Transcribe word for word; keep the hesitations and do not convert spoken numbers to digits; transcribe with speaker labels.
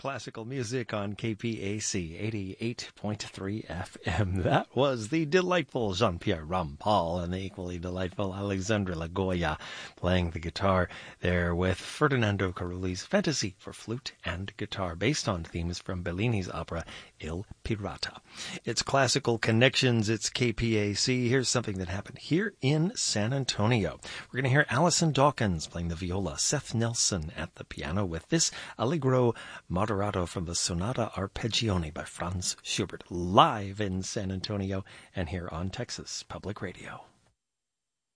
Speaker 1: classical music on K P A C eighty-eight point three F M. That was the delightful Jean-Pierre Rampal and the equally delightful Alexandre Lagoya playing the guitar there with Ferdinando Carulli's Fantasy for Flute and Guitar, based on themes from Bellini's opera Il Pirata. It's Classical Connections, it's K P A C. Here's something that happened here in San Antonio. We're going to hear Alison Dawkins playing the viola, Seth Nelson at the piano with this Allegro Moderato from the Sonata Arpeggione by Franz Schubert, live in San Antonio and here on Texas Public Radio.